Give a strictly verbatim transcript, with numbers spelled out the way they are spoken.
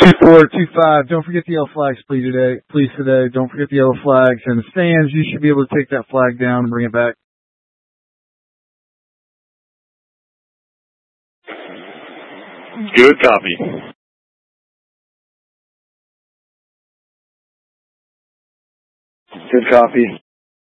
two four two five. Don't forget the yellow flags, please today. Please today. Don't forget the yellow flags. And the stands, you should be able to take that flag down and bring it back. Good copy. Good copy.